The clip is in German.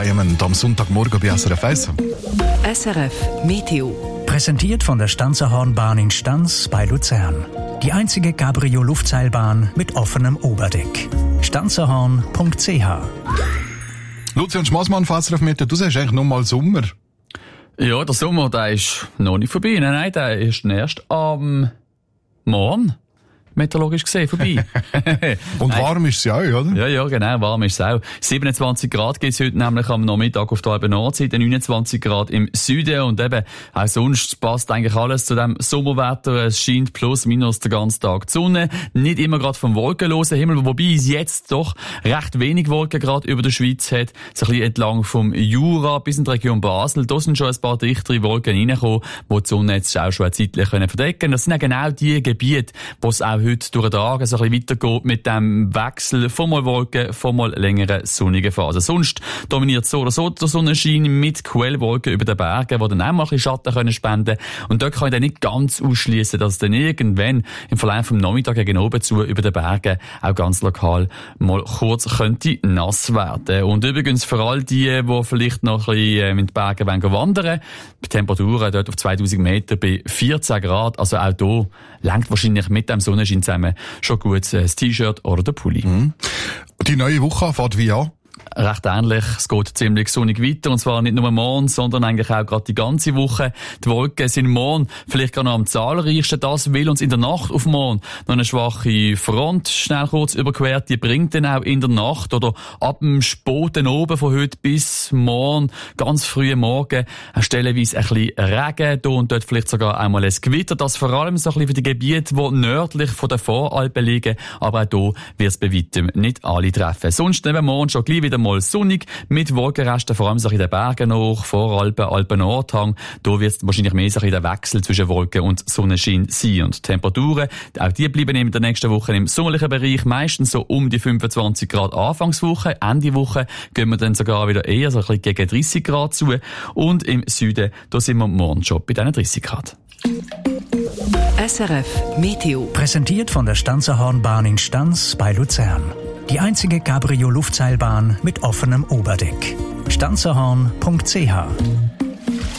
Diamond am Sonntagmorgen bei SRF 1. SRF Meteo. Präsentiert von der Stanzerhornbahn in Stanz bei Luzern. Die einzige Cabrio-Luftseilbahn mit offenem Oberdeck. stanzerhorn.ch. Lucian Schmassmann, SRF Meteo, du sagst eigentlich noch mal Sommer. Ja, der Sommer, der ist noch nicht vorbei. Nein, der ist erst am Morgen, meteorologisch gesehen, vorbei. Und warm ist es ja auch, oder? Ja, genau, warm ist es auch. 27 Grad gibt es heute nämlich am Nachmittag auf der halben Nordseite, 29 Grad im Süden und eben auch sonst passt eigentlich alles zu dem Sommerwetter. Es scheint plus minus den ganzen Tag die Sonne. Nicht immer gerade vom wolkenlosen Himmel, wobei es jetzt doch recht wenig Wolken gerade über der Schweiz hat. So ein bisschen entlang vom Jura bis in die Region Basel. Da sind schon ein paar dichtere Wolken reingekommen, die die Sonne jetzt auch schon eine Zeit verdecken können. Das sind ja genau die Gebiete, wo es auch heute durch den Tag so ein bisschen weitergeht mit dem Wechsel von mal Wolken, von mal längeren sonnigen Phasen. Sonst dominiert so oder so der Sonnenschein mit Quellwolken über den Bergen, die dann auch mal ein bisschen Schatten können spenden. Und dort kann ich dann nicht ganz ausschließen, dass dann irgendwann im Verlauf vom Nachmittag gegen oben zu über den Bergen auch ganz lokal mal kurz könnte nass werden. Und übrigens für all die vielleicht noch ein bisschen in die Berge wandern wollen, die Temperaturen dort auf 2000 Meter bei 14 Grad, also auch hier langt wahrscheinlich mit dem Sonnenschein zusammen schon gut das T-Shirt oder der Pulli. Mhm. Die neue Woche fährt wie an? Recht ähnlich. Es geht ziemlich sonnig weiter. Und zwar nicht nur morgen, sondern eigentlich auch gerade die ganze Woche. Die Wolken sind morgen vielleicht gar noch am zahlreichsten. Das will uns in der Nacht auf morgen noch eine schwache Front schnell kurz überquert. Die bringt dann auch in der Nacht oder ab dem späten Oben von heute bis morgen, ganz früh Morgen, stellenweise ein bisschen Regen. Hier und dort vielleicht sogar einmal ein Gewitter. Das vor allem so ein bisschen für die Gebiete, die nördlich von den Voralpen liegen. Aber auch hier wird es bei weitem nicht alle treffen. Sonst neben morgen schon gleich wieder mal sonnig, mit Wolkenresten, vor allem so in den Bergen noch, Voralpen, Alpen-Nordhang. Da wird es wahrscheinlich mehr so in der Wechsel zwischen Wolken und Sonnenschein sein. Und die Temperaturen, auch die bleiben in der nächsten Woche im sommerlichen Bereich, meistens so um die 25 Grad Anfangswoche. Ende Woche gehen wir dann sogar wieder eher so ein bisschen gegen 30 Grad zu. Und im Süden, da sind wir morgen schon bei diesen 30 Grad. SRF Meteo. Präsentiert von der Stanzerhornbahn in Stanz bei Luzern. Die einzige Cabrio-Luftseilbahn mit offenem Oberdeck. stanzerhorn.ch